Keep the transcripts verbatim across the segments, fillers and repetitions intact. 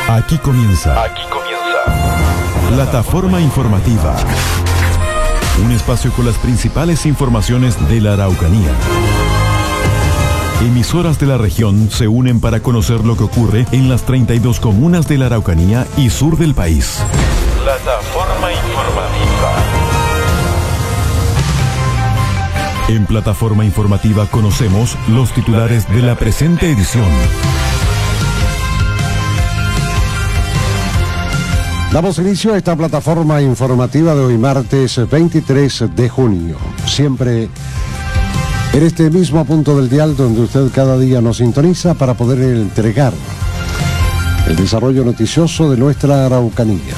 Aquí comienza. Aquí comienza. Plataforma informativa. Un espacio con las principales informaciones de la Araucanía. Emisoras de la región se unen para conocer lo que ocurre en las treinta y dos comunas de la Araucanía y sur del país. Plataforma informativa. En Plataforma informativa conocemos los titulares de la presente edición. Damos inicio a esta plataforma informativa de hoy martes veintitrés de junio. Siempre en este mismo punto del dial donde usted cada día nos sintoniza para poder entregar el desarrollo noticioso de nuestra Araucanía.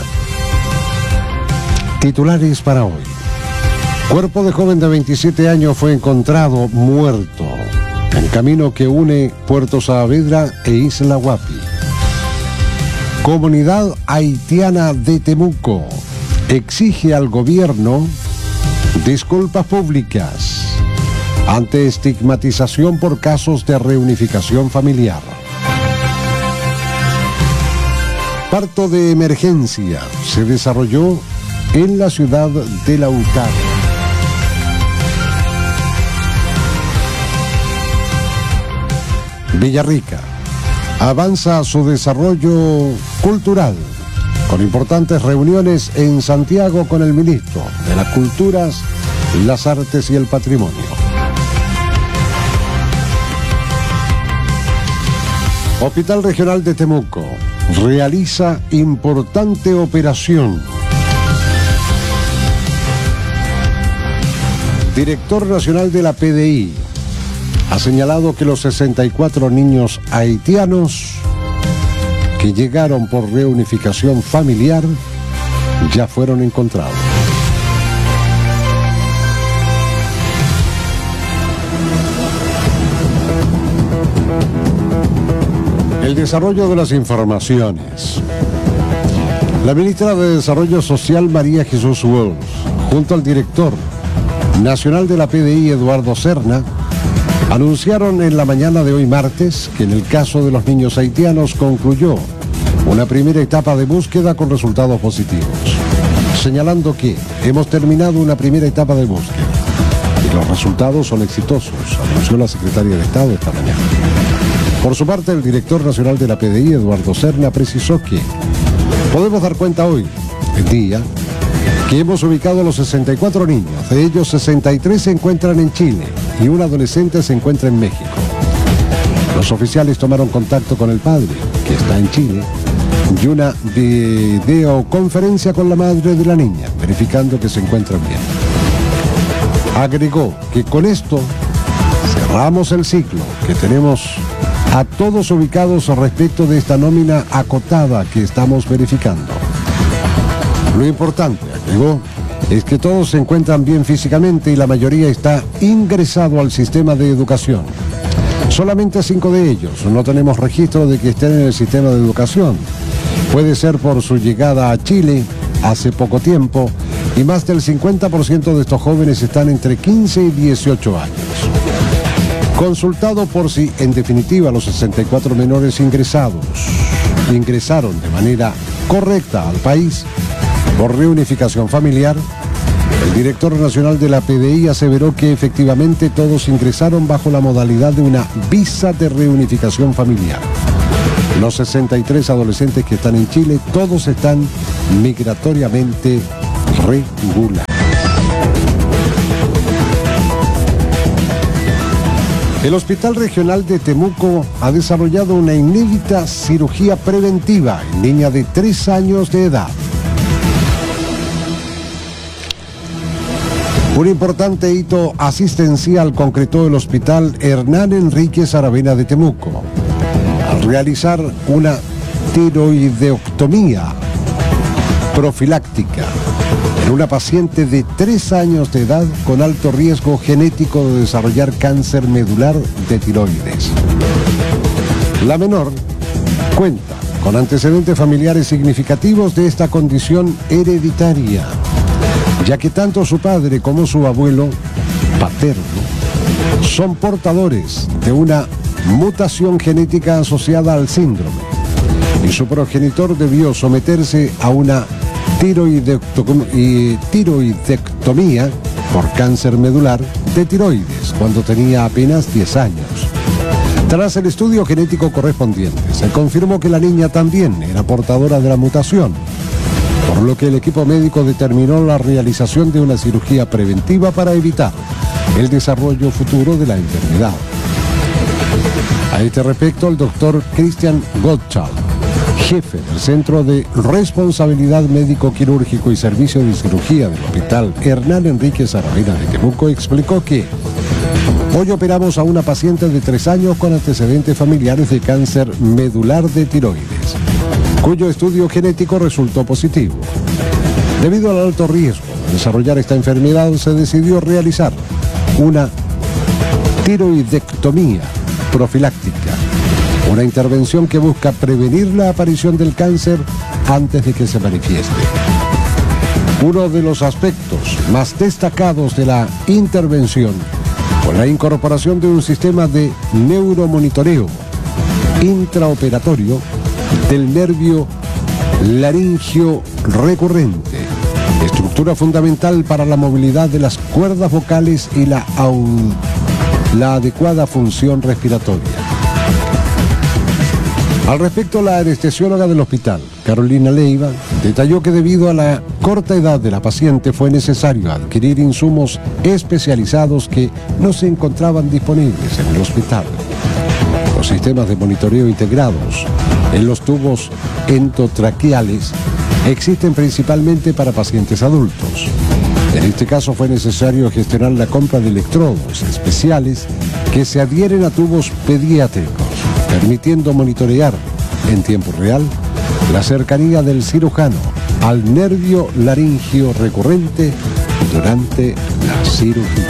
Titulares para hoy. Cuerpo de joven de veintisiete años fue encontrado muerto en camino que une Puerto Saavedra e Isla Guapi. Comunidad haitiana de Temuco exige al gobierno disculpas públicas ante estigmatización por casos de reunificación familiar. Parto de emergencia se desarrolló en la ciudad de Lautaro. Villarrica avanza su desarrollo cultural con importantes reuniones en Santiago con el ministro de las Culturas, las Artes y el Patrimonio. Hospital Regional de Temuco realiza importante operación. Director nacional de la P D I ha señalado que los sesenta y cuatro niños haitianos que llegaron por reunificación familiar ya fueron encontrados. El desarrollo de las informaciones. La ministra de Desarrollo Social, María Jesús Wells, junto al director nacional de la P D I, Eduardo Serna, anunciaron en la mañana de hoy martes que en el caso de los niños haitianos concluyó una primera etapa de búsqueda con resultados positivos, señalando que hemos terminado una primera etapa de búsqueda y los resultados son exitosos, anunció la secretaria de Estado esta mañana. Por su parte, el director nacional de la P D I, Eduardo Serna, precisó que podemos dar cuenta hoy, en día, que hemos ubicado a los sesenta y cuatro niños. De ellos, sesenta y tres se encuentran en Chile y un adolescente se encuentra en México. Los oficiales tomaron contacto con el padre, que está en Chile, y una videoconferencia con la madre de la niña, verificando que se encuentran bien. Agregó que con esto cerramos el ciclo, que tenemos a todos ubicados respecto de esta nómina acotada que estamos verificando. Lo importante, agregó, es que todos se encuentran bien físicamente y la mayoría está ingresado al sistema de educación. Solamente cinco de ellos no tenemos registro de que estén en el sistema de educación. Puede ser por su llegada a Chile hace poco tiempo y más del cincuenta por ciento de estos jóvenes están entre quince y dieciocho años. Consultado por si, en definitiva, los sesenta y cuatro menores ingresados ingresaron de manera correcta al país por reunificación familiar, el director nacional de la P D I aseveró que efectivamente todos ingresaron bajo la modalidad de una visa de reunificación familiar. Los sesenta y tres adolescentes que están en Chile, todos están migratoriamente regulares. El Hospital Regional de Temuco ha desarrollado una inédita cirugía preventiva en niña de tres años de edad. Un importante hito asistencial concretó el Hospital Hernán Enríquez Aravena de Temuco al realizar una tiroideectomía profiláctica en una paciente de tres años de edad con alto riesgo genético de desarrollar cáncer medular de tiroides. La menor cuenta con antecedentes familiares significativos de esta condición hereditaria, ya que tanto su padre como su abuelo paterno son portadores de una mutación genética asociada al síndrome. y su progenitor debió someterse a una tiroidectomía por cáncer medular de tiroides cuando tenía apenas diez años. Tras el estudio genético correspondiente, se confirmó que la niña también era portadora de la mutación, por lo que el equipo médico determinó la realización de una cirugía preventiva para evitar el desarrollo futuro de la enfermedad. A este respecto, el doctor Christian Gottschalk, jefe del Centro de Responsabilidad Médico Quirúrgico y Servicio de Cirugía del Hospital Hernán Enríquez Aravena de Temuco, explicó que hoy operamos a una paciente de tres años con antecedentes familiares de cáncer medular de tiroides, cuyo estudio genético resultó positivo. Debido al alto riesgo de desarrollar esta enfermedad, se decidió realizar una tiroidectomía profiláctica, una intervención que busca prevenir la aparición del cáncer antes de que se manifieste. Uno de los aspectos más destacados de la intervención fue la incorporación de un sistema de neuromonitoreo intraoperatorio del nervio laringio recurrente, estructura fundamental para la movilidad de las cuerdas vocales y la, au- la adecuada función respiratoria. Al respecto, la anestesióloga del hospital, Carolina Leiva, detalló que debido a la corta edad de la paciente fue necesario adquirir insumos especializados que no se encontraban disponibles en el hospital. Los sistemas de monitoreo integrados en los tubos endotraqueales existen principalmente para pacientes adultos. En este caso fue necesario gestionar la compra de electrodos especiales que se adhieren a tubos pediátricos, permitiendo monitorear en tiempo real la cercanía del cirujano al nervio laringio recurrente durante la cirugía.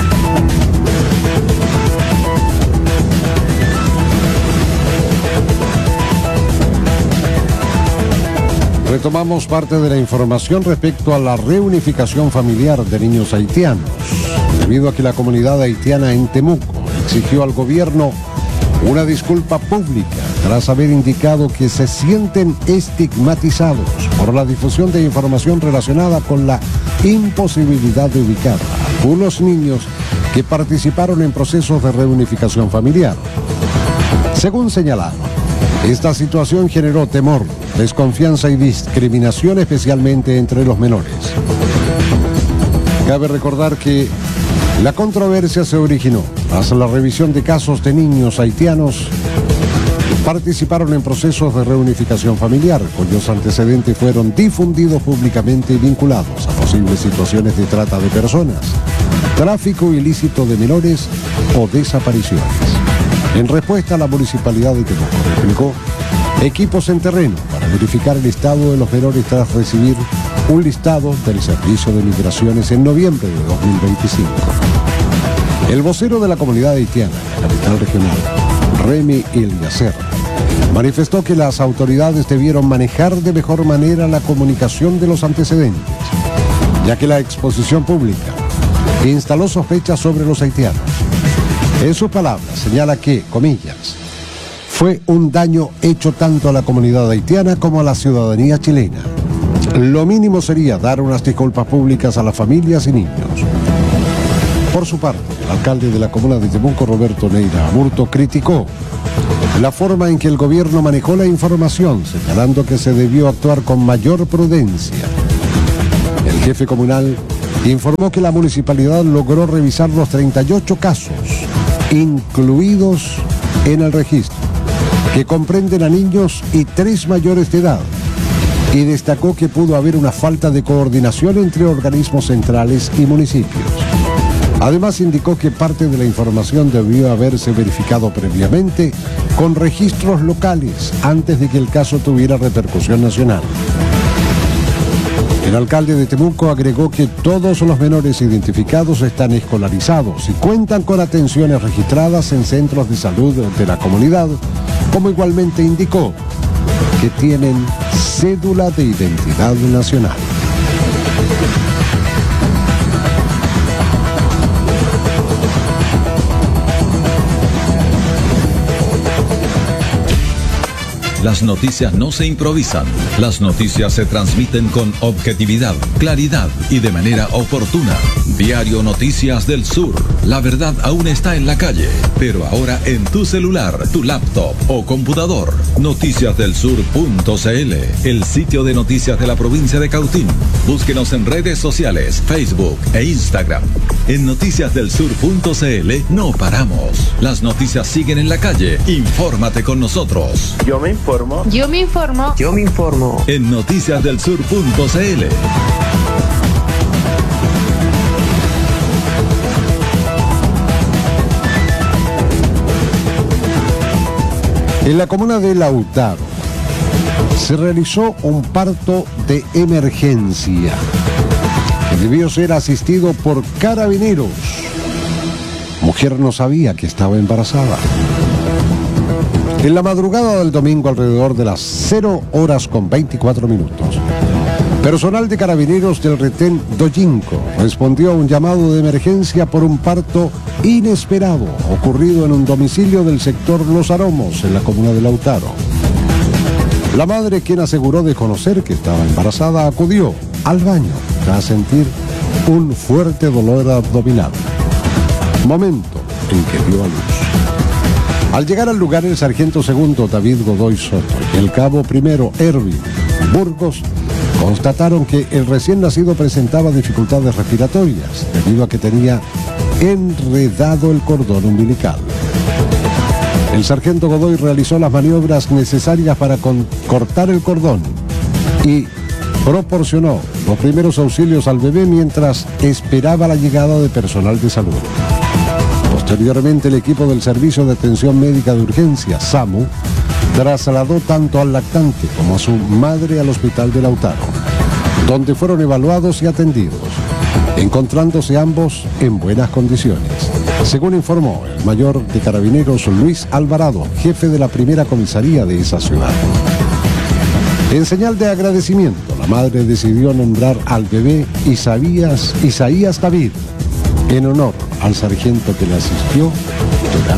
Retomamos parte de la información respecto a la reunificación familiar de niños haitianos, debido a que la comunidad haitiana en Temuco exigió al gobierno una disculpa pública tras haber indicado que se sienten estigmatizados por la difusión de información relacionada con la imposibilidad de ubicar a algunos niños que participaron en procesos de reunificación familiar. Según señalaron, esta situación generó temor, desconfianza y discriminación, especialmente entre los menores. Cabe recordar que la controversia se originó tras la revisión de casos de niños haitianos que participaron en procesos de reunificación familiar, cuyos antecedentes fueron difundidos públicamente y vinculados a posibles situaciones de trata de personas, tráfico ilícito de menores o desapariciones. En respuesta, la Municipalidad de Temuco desplegó equipos en terreno para verificar el estado de los menores tras recibir un listado del Servicio de Migraciones en noviembre de dos mil veinticinco. El vocero de la comunidad haitiana, la capital regional, Remy Eliezer, manifestó que las autoridades debieron manejar de mejor manera la comunicación de los antecedentes, ya que la exposición pública instaló sospechas sobre los haitianos. En sus palabras, señala que, comillas, fue un daño hecho tanto a la comunidad haitiana como a la ciudadanía chilena. Lo mínimo sería dar unas disculpas públicas a las familias y niños. Por su parte, el alcalde de la comuna de Temuco, Roberto Neira Aburto, criticó la forma en que el gobierno manejó la información, señalando que se debió actuar con mayor prudencia. El jefe comunal informó que la municipalidad logró revisar los treinta y ocho casos incluidos en el registro, que comprenden a niños y tres mayores de edad, y destacó que pudo haber una falta de coordinación entre organismos centrales y municipios. Además, indicó que parte de la información debió haberse verificado previamente con registros locales antes de que el caso tuviera repercusión nacional. El alcalde de Temuco agregó que todos los menores identificados están escolarizados y cuentan con atenciones registradas en centros de salud de la comunidad, como igualmente indicó que tienen cédula de identidad nacional. Las noticias no se improvisan. Las noticias se transmiten con objetividad, claridad y de manera oportuna. Diario Noticias del Sur. La verdad aún está en la calle, pero ahora en tu celular, tu laptop o computador. noticias del sur punto c l, el sitio de noticias de la provincia de Cautín. Búsquenos en redes sociales, Facebook e Instagram. En noticias del sur punto c l no paramos. Las noticias siguen en la calle. Infórmate con nosotros. Yo me informo. Yo me informo. Yo me informo. En noticias del sur punto c l. En la comuna de Lautaro se realizó un parto de emergencia que debió ser asistido por carabineros. Mujer no sabía que estaba embarazada. En la madrugada del domingo, alrededor de las cero horas con veinticuatro minutos, personal de carabineros del retén Doyinco respondió a un llamado de emergencia por un parto inesperado ocurrido en un domicilio del sector Los Aromos, en la comuna de Lautaro. La madre, quien aseguró desconocer que estaba embarazada, acudió al baño tras sentir un fuerte dolor abdominal, momento en que dio a luz. Al llegar al lugar, el sargento segundo David Godoy Soto y el cabo primero Erwin Burgos constataron que el recién nacido presentaba dificultades respiratorias debido a que tenía enredado el cordón umbilical. El sargento Godoy realizó las maniobras necesarias para con- cortar el cordón y proporcionó los primeros auxilios al bebé mientras esperaba la llegada de personal de salud. Posteriormente, el equipo del Servicio de Atención Médica de Urgencia, SAMU, trasladó tanto al lactante como a su madre al hospital de Lautaro, donde fueron evaluados y atendidos, encontrándose ambos en buenas condiciones. Según informó el mayor de carabineros Luis Alvarado, jefe de la primera comisaría de esa ciudad. En señal de agradecimiento, la madre decidió nombrar al bebé Isaías, Isaías David, en honor al sargento que le asistió durante